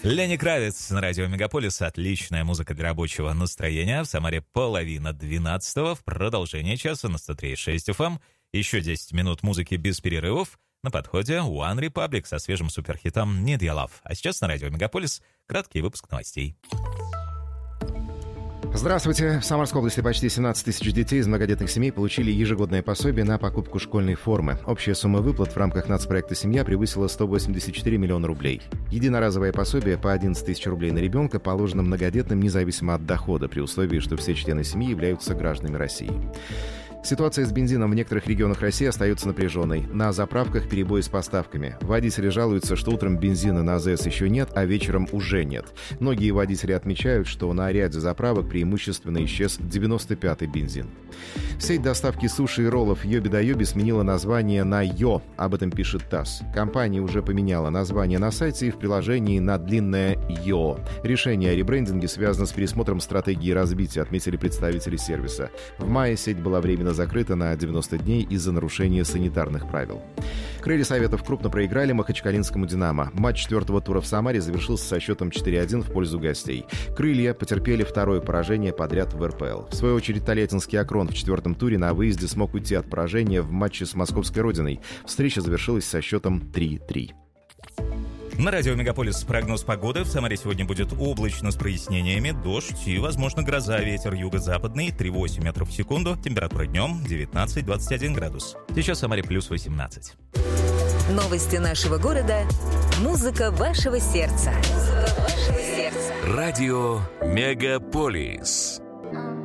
Ленни Кравиц на радио Мегаполис. Отличная музыка для рабочего настроения. В Самаре 11:30. В продолжение часа на 103.6 FM. Еще 10 минут музыки без перерывов. На подходе One Republic со свежим суперхитом Need Your Love. А сейчас на радио Мегаполис краткий выпуск новостей. Здравствуйте. В Самарской области почти 17 тысяч детей из многодетных семей получили ежегодное пособие на покупку школьной формы. Общая сумма выплат в рамках нацпроекта «Семья» превысила 184 миллиона рублей. Единоразовое пособие по 11 тысяч рублей на ребенка положено многодетным независимо от дохода, при условии, что все члены семьи являются гражданами России. Ситуация с бензином в некоторых регионах России остается напряженной. На заправках перебои с поставками. Водители жалуются, что утром бензина на АЗС еще нет, а вечером уже нет. Многие водители отмечают, что на ряде заправок преимущественно исчез 95-й бензин. Сеть доставки суши и роллов «Йоби да Йоби» сменила название на «Йо». Об этом пишет ТАСС. Компания уже поменяла название на сайте и в приложении на длинное «Йо». Решение о ребрендинге связано с пересмотром стратегии развития, отметили представители сервиса. В мае сеть была временно закрыта на 90 дней из-за нарушения санитарных правил. Крылья Советов крупно проиграли Махачкалинскому «Динамо». Матч 4-го тура в Самаре завершился со счетом 4-1 в пользу гостей. Крылья потерпели второе поражение подряд в РПЛ. В свою очередь, Тольяттинский «Акрон» в 4-м туре на выезде смог уйти от поражения в матче с московской «Родиной». Встреча завершилась со счетом 3-3. На радио Мегаполис прогноз погоды. В Самаре сегодня будет облачно с прояснениями, дождь и, возможно, гроза. Ветер юго-западный 3,8 метров в секунду. Температура днем 19-21 градус. Сейчас в Самаре плюс 18. Новости нашего города. Музыка вашего сердца. Радио Мегаполис.